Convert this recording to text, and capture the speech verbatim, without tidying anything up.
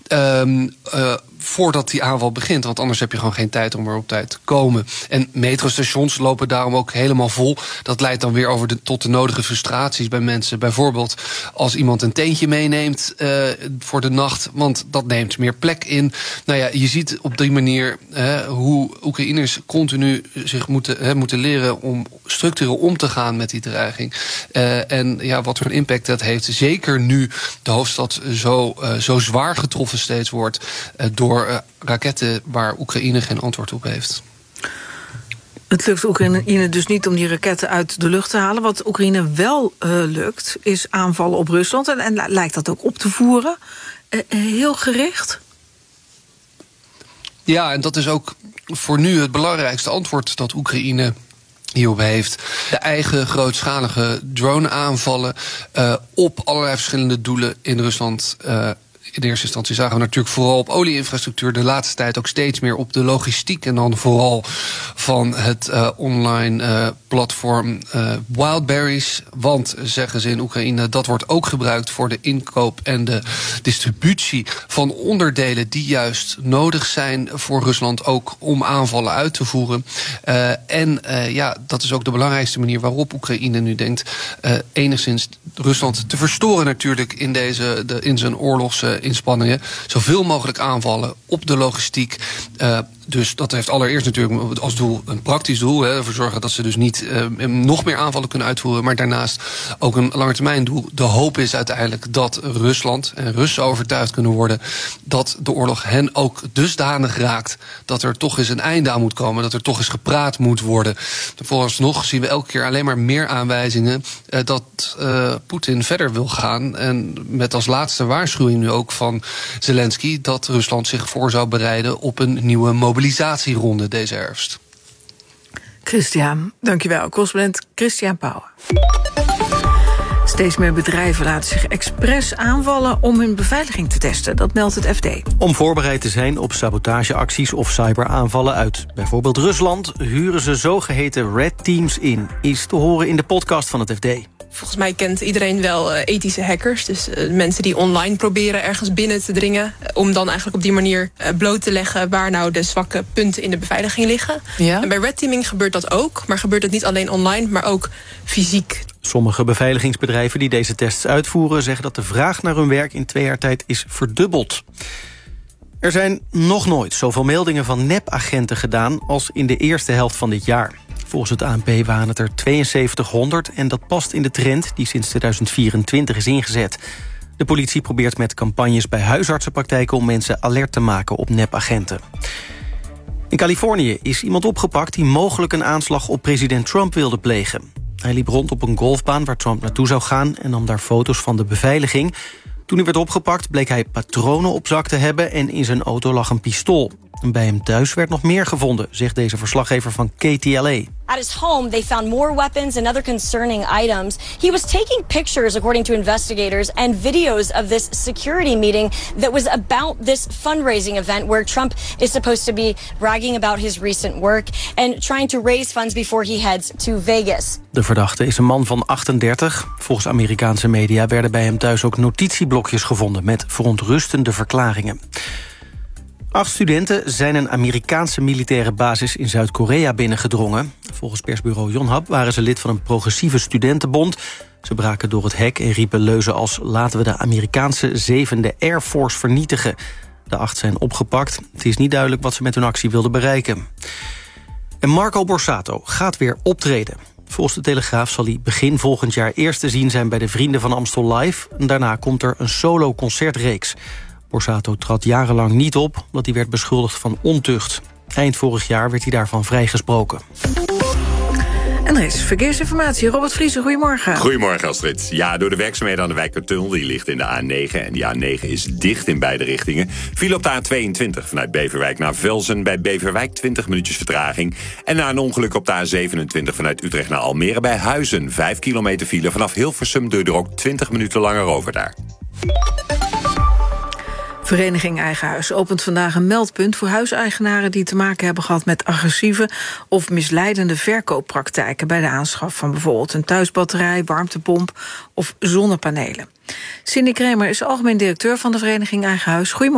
Um, uh, voordat die aanval begint. Want anders heb je gewoon geen tijd om er op tijd te komen. En metrostations lopen daarom ook helemaal vol. Dat leidt dan weer over de, tot de nodige frustraties bij mensen. Bijvoorbeeld als iemand een tentje meeneemt uh, voor de nacht, want dat neemt meer plek in. Nou ja, je ziet op die manier uh, hoe Oekraïners continu zich moeten, uh, moeten leren om structureel om te gaan met die dreiging. Uh, en ja, wat voor een impact dat heeft. Zeker nu de hoofdstad zo, uh, zo zwaar getroffen steeds wordt uh, door uh, raketten waar Oekraïne geen antwoord op heeft. Het lukt Oekraïne dus niet om die raketten uit de lucht te halen. Wat Oekraïne wel uh, lukt, is aanvallen op Rusland. En, en lijkt dat ook op te voeren. Uh, heel gericht. Ja, en dat is ook voor nu het belangrijkste antwoord dat Oekraïne hierop heeft. De eigen grootschalige drone-aanvallen uh, op allerlei verschillende doelen in Rusland. Uh, In eerste instantie zagen we natuurlijk vooral op olieinfrastructuur. De laatste tijd ook steeds meer op de logistiek. En dan vooral van het uh, online uh, platform uh, Wildberries. Want, zeggen ze in Oekraïne, dat wordt ook gebruikt voor de inkoop en de distributie van onderdelen die juist nodig zijn voor Rusland ook om aanvallen uit te voeren. Uh, en uh, ja, dat is ook de belangrijkste manier waarop Oekraïne nu denkt uh, enigszins Rusland te verstoren natuurlijk in, deze, de, in zijn oorlogs inspanningen, zoveel mogelijk aanvallen op de logistiek. Uh, dus dat heeft allereerst natuurlijk als doel een praktisch doel. Hè, ervoor zorgen dat ze dus niet uh, nog meer aanvallen kunnen uitvoeren. Maar daarnaast ook een langetermijndoel. De hoop is uiteindelijk dat Rusland en Russen overtuigd kunnen worden dat de oorlog hen ook dusdanig raakt dat er toch eens een einde aan moet komen. Dat er toch eens gepraat moet worden. Vooralsnog zien we elke keer alleen maar meer aanwijzingen uh, dat uh, Poetin verder wil gaan. En met als laatste waarschuwing nu ook van Zelensky dat Rusland zich voor zou bereiden op een nieuwe mobilisatieronde deze herfst. Christian, dankjewel. Correspondent Christian Pauwen. Steeds meer bedrijven laten zich expres aanvallen om hun beveiliging te testen. Dat meldt het F D. Om voorbereid te zijn op sabotageacties of cyberaanvallen uit bijvoorbeeld Rusland huren ze zogeheten red teams in. Is te horen in de podcast van het F D. Volgens mij kent iedereen wel uh, ethische hackers. Dus uh, mensen die online proberen ergens binnen te dringen. Uh, om dan eigenlijk op die manier uh, bloot te leggen waar nou de zwakke punten in de beveiliging liggen. Ja. En bij red teaming gebeurt dat ook. Maar gebeurt het niet alleen online, maar ook fysiek. Sommige beveiligingsbedrijven die deze tests uitvoeren zeggen dat de vraag naar hun werk in twee jaar tijd is verdubbeld. Er zijn nog nooit zoveel meldingen van nepagenten gedaan als in de eerste helft van dit jaar. Volgens het A N P waren het er tweeënzeventighonderd en dat past in de trend die sinds tweeduizend vierentwintig is ingezet. De politie probeert met campagnes bij huisartsenpraktijken om mensen alert te maken op nepagenten. In Californië is iemand opgepakt die mogelijk een aanslag op president Trump wilde plegen. Hij liep rond op een golfbaan waar Trump naartoe zou gaan en nam daar foto's van de beveiliging. Toen hij werd opgepakt bleek hij patronen op zak te hebben en in zijn auto lag een pistool. En bij hem thuis werd nog meer gevonden, zegt deze verslaggever van K T L A. At his home, they found more weapons and other concerning items. He was taking pictures, according to investigators, and videos of this security meeting that was about this fundraising event where Trump is supposed to be bragging about his recent work and trying to raise funds before he heads to Vegas. De verdachte is een man van achtendertig. Volgens Amerikaanse media werden bij hem thuis ook notitieblokjes gevonden met verontrustende verklaringen. Acht studenten zijn een Amerikaanse militaire basis in Zuid-Korea binnengedrongen. Volgens persbureau Yonhap waren ze lid van een progressieve studentenbond. Ze braken door het hek en riepen leuzen als laten we de Amerikaanse zevende Air Force vernietigen. De acht zijn opgepakt. Het is niet duidelijk wat ze met hun actie wilden bereiken. En Marco Borsato gaat weer optreden. Volgens de Telegraaf zal hij begin volgend jaar eerst te zien zijn bij de Vrienden van Amstel Live. En daarna komt er een solo-concertreeks. Borsato trad jarenlang niet op, omdat hij werd beschuldigd van ontucht. Eind vorig jaar werd hij daarvan vrijgesproken. En er is verkeersinformatie. Robert Vriesen, goedemorgen. Goedemorgen, Astrid. Ja, door de werkzaamheden aan de Wijkertunnel, die ligt in de A negen... en die A negen is dicht in beide richtingen. Viel op de A tweeëntwintig vanuit Beverwijk naar Velzen. Bij Beverwijk twintig minuutjes vertraging. En na een ongeluk op de A zevenentwintig vanuit Utrecht naar Almere bij Huizen. vijf kilometer file. Vanaf Hilversum duurde er ook twintig minuten langer over daar. Vereniging Eigen Huis opent vandaag een meldpunt voor huiseigenaren die te maken hebben gehad met agressieve of misleidende verkooppraktijken bij de aanschaf van bijvoorbeeld een thuisbatterij, warmtepomp of zonnepanelen. Cindy Kramer is algemeen directeur van de Vereniging Eigen Huis. Goedemorgen.